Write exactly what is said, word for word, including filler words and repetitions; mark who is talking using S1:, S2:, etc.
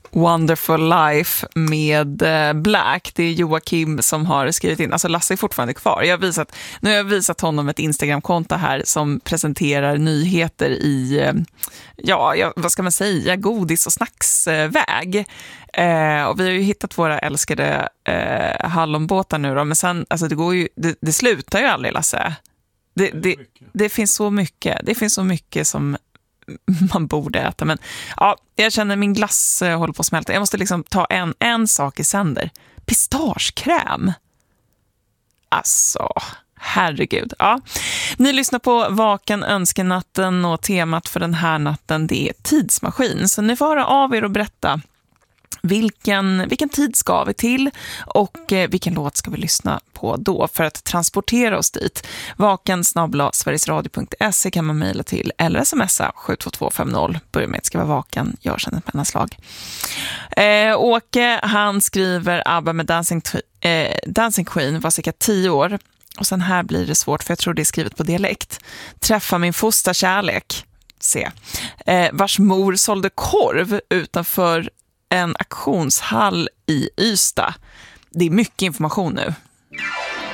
S1: Wonderful Life med Black. Det är Joakim som har skrivit in. Alltså Lasse är fortfarande kvar. Jag har visat, nu har jag visat honom ett Instagram-konto här som presenterar nyheter i, ja, vad ska man säga, godis- och snacksväg. Eh, och vi har ju hittat våra älskade eh, hallonbåtar nu då. Men sen, alltså det går ju, det, det slutar ju aldrig, Lasse. Det, det, det finns så mycket. Det finns så mycket som man borde äta, men ja, jag känner min glass eh, håller på att smälta. Jag måste liksom ta en, en sak i sänder. Pistagekräm. Alltså, herregud. Ja. Ni lyssnar på Vaken önskenatten och temat för den här natten, det är tidsmaskin. Så ni får höra av er och berätta Vilken, vilken tid ska vi till och eh, vilken låt ska vi lyssna på då för att transportera oss dit. Vaken snabel-a sverigesradio punkt se kan man mejla till eller smsa sju två två fem noll. Börja med att skriva vaken, gör sen ett mellanslag. Eh, Åke, han skriver ABBA med Dancing, eh, Dancing Queen, var cirka tio år. Och sen här blir det svårt för jag tror det är skrivet på dialekt. Träffa min fosterkärlek. Se. Eh, vars mor sålde korv utanför en auktionshall i Ystad. Det är mycket information nu.